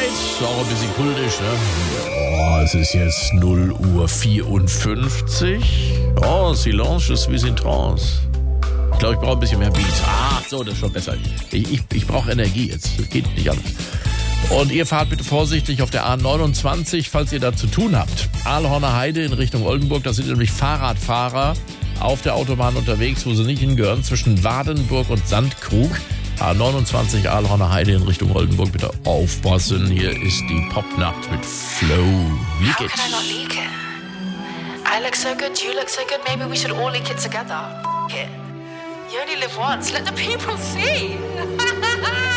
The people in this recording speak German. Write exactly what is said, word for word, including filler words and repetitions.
auch ein bisschen kultisch, ne? Oh, es ist jetzt null Uhr vierundfünfzig. Oh, Silence, je suis in trance. Ich glaube, ich brauche ein bisschen mehr Beat. Ah, so, das ist schon besser. Ich, ich, ich brauche Energie jetzt. Das geht nicht anders. Und ihr fahrt bitte vorsichtig auf der A neunundzwanzig, falls ihr da zu tun habt. Aalhorner Heide in Richtung Oldenburg. Das sind nämlich Fahrradfahrer auf der Autobahn unterwegs, wo sie nicht hingehören, zwischen Wadenburg und Sandkrug. A neunundzwanzig Aalhorner Heide in Richtung Oldenburg. Bitte aufpassen. Hier ist die Popnacht mit Flow. Leak it. How can I not leak it? I look so good, you look so good. Maybe we should all leak it together. F- it. You only live once. Let the people see.